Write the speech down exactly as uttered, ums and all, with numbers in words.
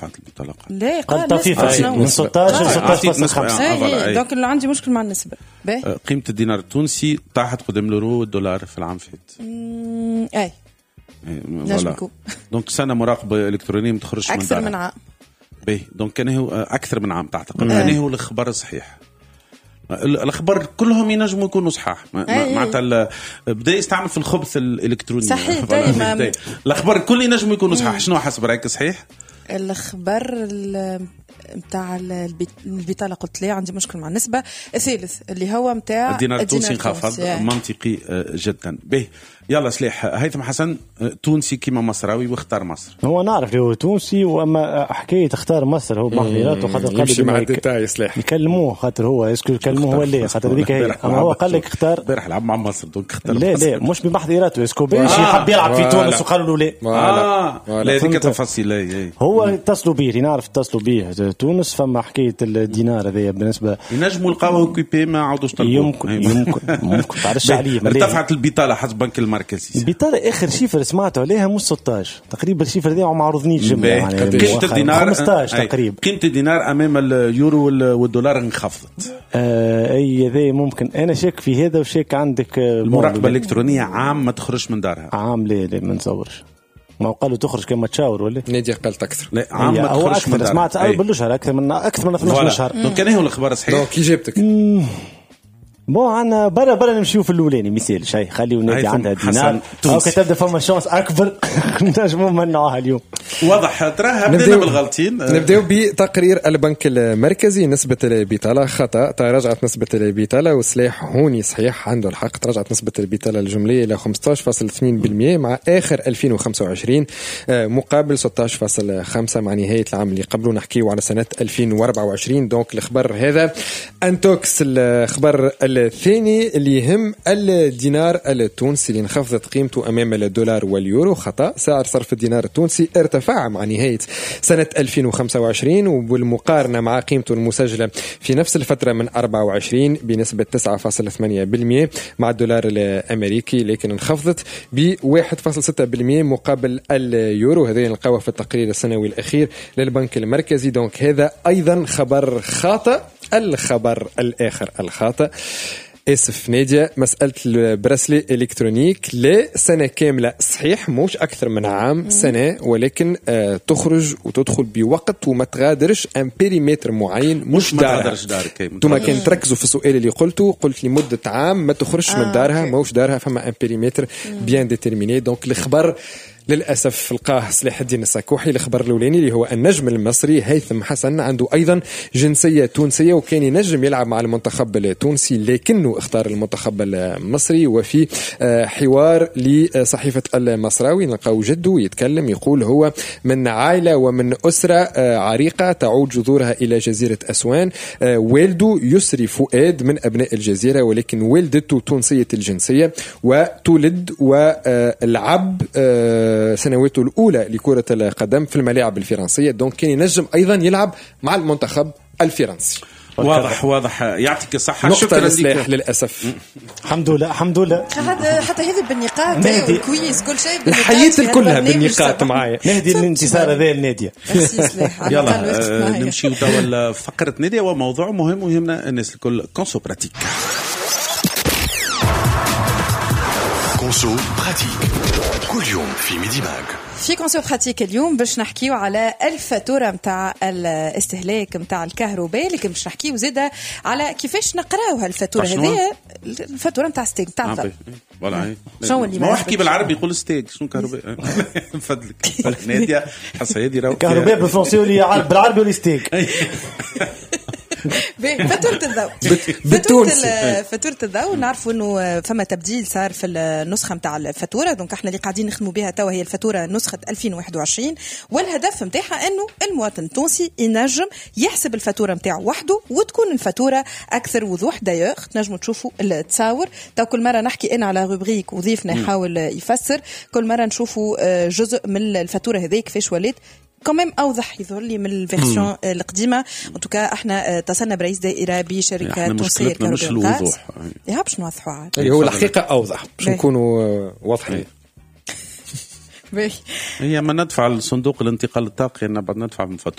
بعد البطاقة لا قال طفيفة من ستة عشر ستة عشر فاصلة خمسة. دونك اللي عندي مشكل مع النسبة. قيمة الدينار التونسي طاحت قدام اليورو والدولار في العام فات. اي نجم دونك سنة مراقبة إلكترونية متخرجش من دارها أكثر من عام. باهي دونك كان هو أكثر من عام تعتقد كان هو الخبر صحيح. الأخبار كلهم ينجموا يكونوا صحاح معناتها بدأ يستعمل في الخبث الإلكتروني صحيح دائما الأخبار كل ينجموا يكونوا صحاح. شنو حسب رأيك صحيح؟ الخبر متاع البطاله قلت لي عندي مشكل مع النسبه. الثالث اللي هو متاع الدينار التونسي انخفض منطقي جدا. به يلا سليح هيثم حسن تونسي كيما مصراوي واختار مصر. هو نعرف هو تونسي واما حكايه اختار مصر هو بمحضيراته خاطر يمشي مع الديتاي سليح يكلموه خاطر هو اسكو يكلموه ولا لا خاطر هذيك هي اما هو قال لك اختار امبارح لعب مع مصر دونك اختار لا لا مش بمحضيراته اسكو باش يحب يلعب في تونس وقالوا له لا اه لا هذيك تفاصيل هو اتصلوا به نعرف اتصلوا به تونس فما حكايه الدينار هذا بالنسبه ينجموا لقاوه كوبي ما عاودوش طلبوه يمكن يمكن ممكن تعرفش عليه ارتفعت البطاله حسب بنك المركزي. البطاله اخر شيفر سمعته عليها مش ستة عشر تقريبا الشيفر ذي ما عرضنيش جمله يعني قيمه الدينار خمسة عشر تقريبا قيمه الدينار امام اليورو والدولار انخفضت. آه اي ذي ممكن انا شاك في هذا وشاك عندك المراقبه الالكترونيه عام ما تخرجش من دارها عام لا لا ما نصورش ما قالوا تخرج كما تشاور ولا نادي قالت اكثر لا عام ما تخرجش من دارها. سمعت اول شهر اكثر من اكثر من اثناشر شهر دونك كان هو الخبر صحيح. دونك كي جبتك بو عنا برا برا نمشيو في الاولاني مثال شيء خليو نادي عندها دينار او كتبدا فما شانس اكبر نجموا منعوها اليوم واضح. تراها بدينا بالغلطين. نبداو بتقرير البنك المركزي نسبة البطالة خطأ تراجعت نسبة البطالة وسلاح هوني صحيح عنده الحق تراجعت نسبة البطالة الجملية إلى خمسة عشر فاصلة اثنين بالمئة مع آخر ألفين وخمسة وعشرين مقابل ستة عشر فاصلة خمسة مع نهاية العام اللي قبله نحكيه على سنة ألفين وأربعة وعشرين. دونك الخبر هذا أنتوكس. الخبر الثاني اللي يهم الدينار التونسي اللي انخفضت قيمته أمام الدولار واليورو خطأ سعر صرف الدينار التونسي ارتفع مع نهاية سنة ألفين وخمسة وعشرين وبالمقارنة مع قيمته المسجلة في نفس الفترة من أربعة وعشرين بنسبة تسعة فاصلة ثمانية بالمئة مع الدولار الأمريكي لكن انخفضت ب واحد فاصلة ستة بالمئة مقابل اليورو. هذا نلقاوه في التقرير السنوي الأخير للبنك المركزي. دونك هذا أيضا خبر خاطئ. الخبر الآخر الخاطئ اسف نادية مسألة البراسلي إلكترونيك لسنة كاملة صحيح مش أكثر من عام سنة ولكن آه تخرج وتدخل بوقت وما تغادرش أن بيريمتر معين مش دارها. ثم كان تركزوا في السؤال اللي قلته قلت لمدة عام ما تخرجش آه من دارها موش دارها فما أن بيريمتر بيان ديترميني. دونك الخبر للأسف لقاه سلاح الدين الساكوحي. الخبر الأولاني اللي هو النجم المصري هيثم حسن عنده أيضا جنسية تونسية وكان ينجم يلعب مع المنتخب التونسي لكنه اختار المنتخب المصري. وفي حوار لصحيفة المصراوي نلقاه جده يتكلم يقول هو من عائلة ومن أسرة عريقة تعود جذورها إلى جزيرة أسوان. والده يسري فؤاد من أبناء الجزيرة ولكن والدته تونسية الجنسية وتولد والعب سنواته الأولى لكرة القدم في الملاعب الفرنسية. دونك كان ينجم أيضا يلعب مع المنتخب الفرنسي. واضح واضح يعطيك الصحة. شكرا لك للأسف. الحمد لله الحمد لله. حتى هذه بالنقاط والكويس كل شيء الحياة كلها بالنقاط معايا. نهدي الانتصار هذا النادية. يلا نمشي توا فقرة نادية وموضوع مهم ويهمنا الناس الكل. كونسو براتيك. كونسو براتيك كل يوم في ميدي ماغ. في كونسو براتيك اليوم باش نحكيو على الفاتوره نتاع الاستهلاك نتاع الكهرباء لكن باش نحكيو زاده على كيفاش نقراوها الفاتوره هذه الفاتوره نتاع ستيك نتاع الضوء والله شنو اللي ما احكي بالعربي يقول ستيك شنو كهرباء نفضلك ناديه حصه هذه راهو كهرباء بالفرنسي ولا بالعربي ولا ستيك فاتورة الضوء فاتورة فاتورة الضوء نعرفوا انه فما تبديل صار في النسخه نتاع الفاتوره. دونك احنا اللي قاعدين نخدموا بها توا هي الفاتوره نسخه ألفين وواحد وعشرين والهدف نتاعها انه المواطن التونسي ينجم يحسب الفاتوره نتاعو وحده وتكون الفاتوره اكثر وضوح. دايوغ تنجموا تشوفوا التصاور تو كل مره نحكي انا على روبريك وضيفنا يحاول يفسر كل مره نشوفوا جزء من الفاتوره هذيك كيفاش ولات كمان أوضح يظهر لي من الفيرسيون القديمة. وتوكا احنا اتصلنا برئيس دائرة بشركة تونسية كهرباء يا باش نوضحوا عاد هو الحقيقة أوضح باش نكونوا واضحين. هي ما ندفع لصندوق الانتقال الطاقي نبعد ندفع من